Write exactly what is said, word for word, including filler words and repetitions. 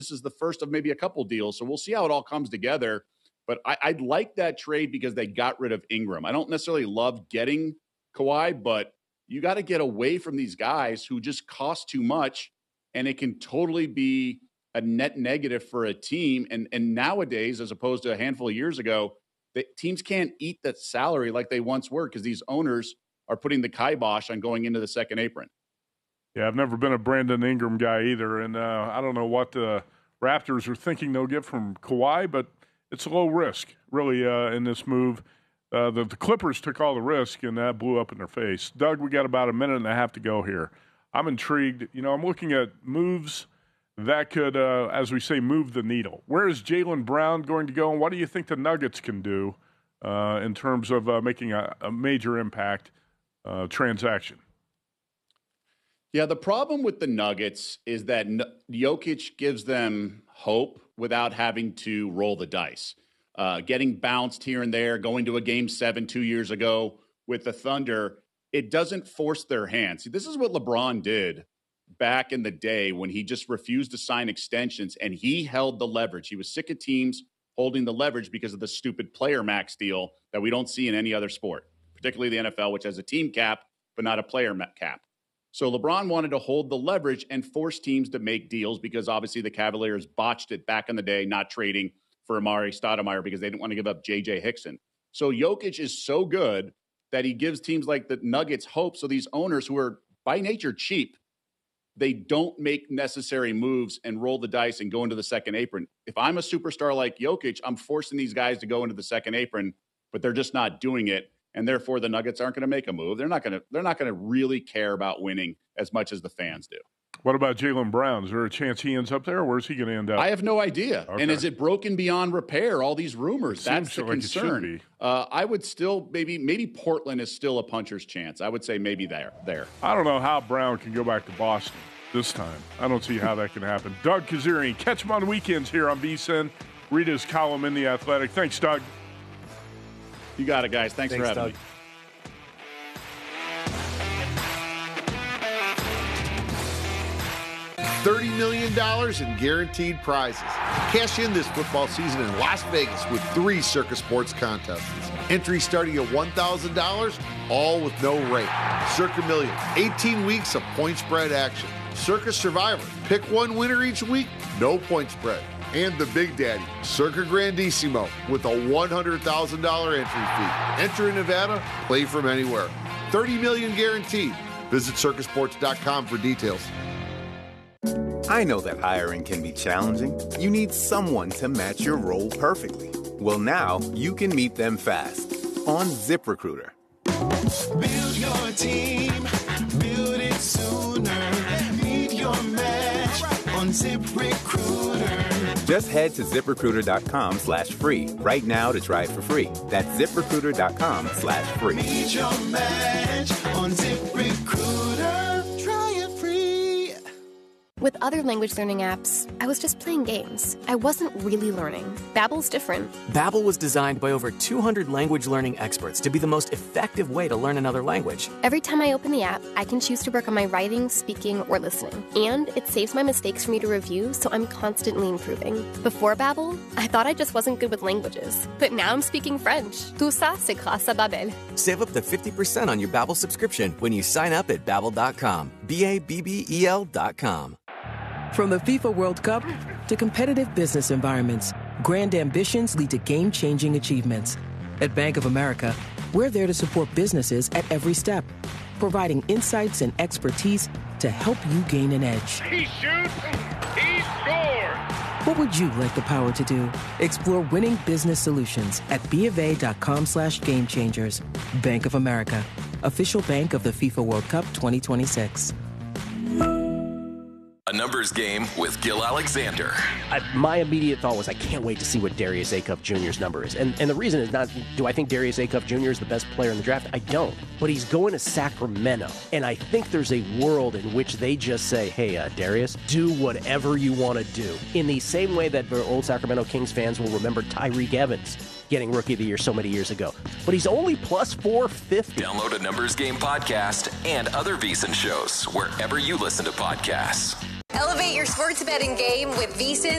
this is the first of maybe a couple deals. So we'll see how it all comes together. But I, I like that trade because they got rid of Ingram. I don't necessarily love getting Kawhi, but you got to get away from these guys who just cost too much, and it can totally be a net negative for a team. And, and nowadays, as opposed to a handful of years ago, the teams can't eat that salary like they once were because these owners are putting the kibosh on going into the second apron. Yeah, I've never been a Brandon Ingram guy either, and uh, I don't know what the Raptors are thinking they'll get from Kawhi, but it's low risk, really, uh, in this move. Uh, the, the Clippers took all the risk, and that blew up in their face. Doug, we got about a minute and a half to go here. I'm intrigued. You know, I'm looking at moves that could, uh, as we say, move the needle. Where is Jaylen Brown going to go, and what do you think the Nuggets can do uh, in terms of uh, making a, a major impact uh, transaction? Yeah, the problem with the Nuggets is that Jokic gives them hope without having to roll the dice. Uh, getting bounced here and there, going to a game seven two years ago with the Thunder, it doesn't force their hand. See, this is what LeBron did back in the day when he just refused to sign extensions, and he held the leverage. He was sick of teams holding the leverage because of the stupid player max deal that we don't see in any other sport, particularly the N F L, which has a team cap but not a player cap. So LeBron wanted to hold the leverage and force teams to make deals because obviously the Cavaliers botched it back in the day, not trading for Amari Stoudemire because they didn't want to give up J J Hickson. So Jokic is so good that he gives teams like the Nuggets hope. So these owners who are by nature cheap, they don't make necessary moves and roll the dice and go into the second apron. If I'm a superstar like Jokic, I'm forcing these guys to go into the second apron, but they're just not doing it. And therefore, the Nuggets aren't going to make a move. They're not going to. They're not going to really care about winning as much as the fans do. What about Jaylen Brown? Is there a chance he ends up there, or where's he going to end up? I have no idea. Okay. And is it broken beyond repair? All these rumors. That's the like concern. Uh, I would still maybe maybe Portland is still a puncher's chance. I would say maybe there. There. I don't know how Brown can go back to Boston this time. I don't see how that can happen. Doug Kezirian, catch him on weekends here on V S I N. Read his column in The Athletic. Thanks, Doug. You got it, guys. Thanks, Thanks for having Doug. me. thirty million dollars in guaranteed prizes. Cash in this football season in Las Vegas with three Circus Sports contests. Entry starting at one thousand dollars, all with no rate. Circa Million, eighteen weeks of point spread action. Circus Survivor, pick one winner each week, no point spread. And the Big Daddy, Circa Grandissimo, with a one hundred thousand dollars entry fee. Enter in Nevada, play from anywhere. thirty million dollars guaranteed. Visit circus sports dot com for details. I know that hiring can be challenging. You need someone to match your role perfectly. Well, now you can meet them fast on ZipRecruiter. Build your team, build it sooner. Meet your match on ZipRecruiter. Just head to ZipRecruiter.com slash free right now to try it for free. That's ZipRecruiter.com slash free. Meet your match on ZipRecruiter. Try it free. With other language learning apps, I was just playing games. I wasn't really learning. Babbel's different. Babbel was designed by over two hundred language learning experts to be the most effective way to learn another language. Every time I open the app, I can choose to work on my writing, speaking, or listening. And it saves my mistakes for me to review, so I'm constantly improving. Before Babbel, I thought I just wasn't good with languages. But now I'm speaking French. Tout ça, c'est grâce à Babbel. Save up to fifty percent on your Babbel subscription when you sign up at Babbel dot com. B A B B E L dot com. From the FIFA World Cup to competitive business environments, grand ambitions lead to game-changing achievements. At Bank of America, we're there to support businesses at every step, providing insights and expertise to help you gain an edge. He shoots, he scores! What would you like the power to do? Explore winning business solutions at BofA.com slash game changers. Bank of America, official bank of the FIFA World Cup twenty twenty-six. A numbers game with Gil Alexander. I, my immediate thought was I can't wait to see what Darius Acuff Junior's number is. And and the reason is not, do I think Darius Acuff Junior is the best player in the draft? I don't. But he's going to Sacramento. And I think there's a world in which they just say, hey, uh, Darius, do whatever you want to do. In the same way that old Sacramento Kings fans will remember Tyreek Evans getting Rookie of the Year so many years ago. But he's only plus four fifty. Download a Numbers Game podcast and other VSiN shows wherever you listen to podcasts. Elevate your sports betting game with VSiN